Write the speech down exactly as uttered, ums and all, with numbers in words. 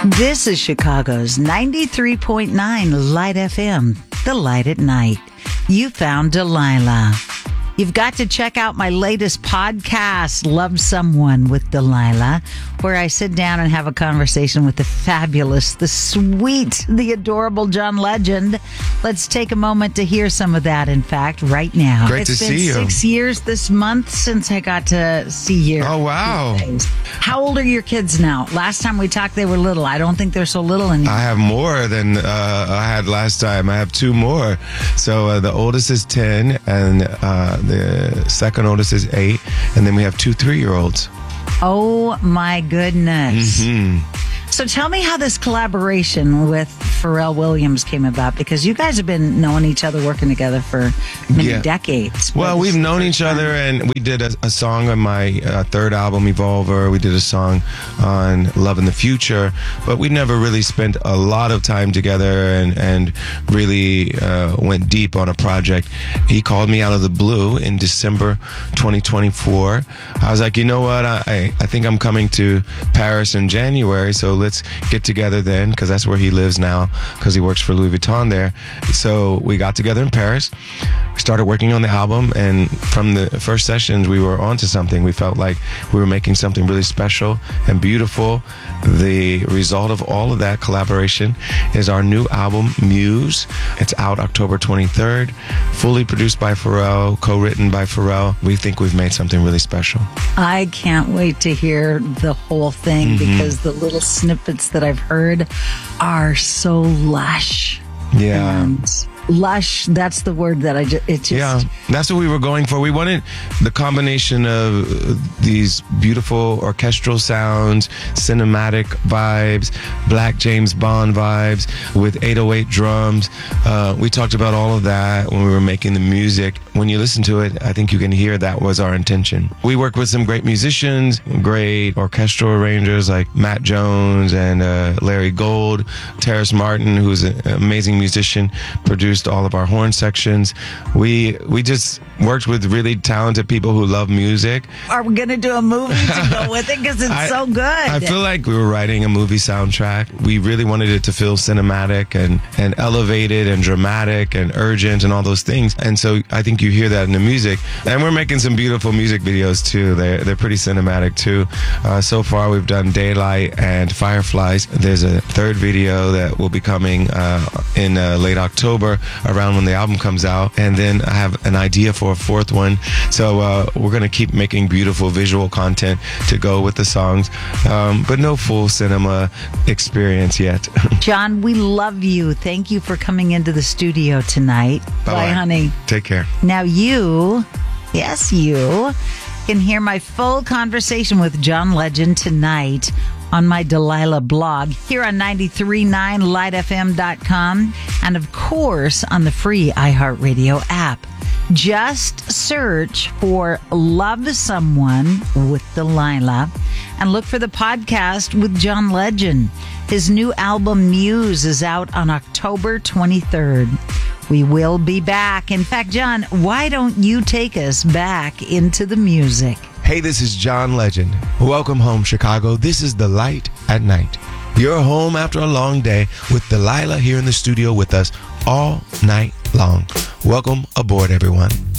This is Chicago's ninety-three point nine Light F M, The Light at Night. You found Delilah. You've got to check out my latest podcast, Love Someone with Delilah, where I sit down and have a conversation with the fabulous, the sweet, the adorable John Legend. Let's take a moment to hear some of that, in fact, right now. Great to see you. It's been six years this month since I got to see you. Oh, wow. How old are your kids now? Last time we talked, they were little. I don't think they're so little anymore. I have more than uh, I had last time. I have two more. So uh, the oldest is ten, and uh, the second oldest is eight, and then we have two three-year-olds. Oh, my goodness. Mm-hmm. So tell me how this collaboration with Pharrell Williams came about, because you guys have been knowing each other, working together for many yeah. decades. Well, we've known each other, and we did a, a song on my uh, third album, Evolver. We did a song on Love in the Future, but we never really spent a lot of time together and, and really uh, went deep on a project. He called me out of the blue in December twenty twenty-four. I was like, you know what? I, I think I'm coming to Paris in January, so let's get together then, because that's where he lives now, because he works for Louis Vuitton there. So we got together in Paris, started working on the album, and from the first sessions we were onto something. We felt like we were making something really special and beautiful. The result of all of that collaboration is our new album, Muse. It's out October twenty-third, fully produced by Pharrell, co-written by Pharrell. We think we've made something really special. I can't wait to hear the whole thing, mm-hmm. because the little snippets that I've heard are so lush. Yeah. And lush, that's the word that I just, it just... Yeah, that's what we were going for. We wanted the combination of these beautiful orchestral sounds, cinematic vibes, Black James Bond vibes with eight oh eight drums. Uh, we talked about all of that when we were making the music. When you listen to it, I think you can hear that was our intention. We worked with some great musicians, great orchestral arrangers like Matt Jones and uh, Larry Gold, Terrace Martin, who's an amazing musician, produced all of our horn sections. We we just worked with really talented people who love music. Are we going to do a movie to go with it? Because it's I, so good. I feel like we were writing a movie soundtrack. We really wanted it to feel cinematic and, and elevated and dramatic and urgent and all those things. And so I think you hear that in the music. And we're making some beautiful music videos too. They're, they're pretty cinematic too. Uh, so far we've done Daylight and Fireflies. There's a third video that will be coming uh, in uh, late October, around when the album comes out. And then I have an idea for a fourth one. So uh, we're going to keep making beautiful visual content to go with the songs, um, but no full cinema experience yet. John, we love you. Thank you for coming into the studio tonight. Bye, Bye, honey. Take care. Now you, yes, you can hear my full conversation with John Legend tonight on my Delilah blog here on ninety-three point nine light f m dot com, and of course on the free iHeartRadio app. Just search for Love Someone with Delilah and look for the podcast with John Legend. His new album Muse is out on October twenty-third. We will be back. In fact, John, why don't you take us back into the music? Hey, this is John Legend. Welcome home, Chicago. This is The Light at Night. You're home after a long day with Delilah here in the studio with us all night long. Welcome aboard, everyone.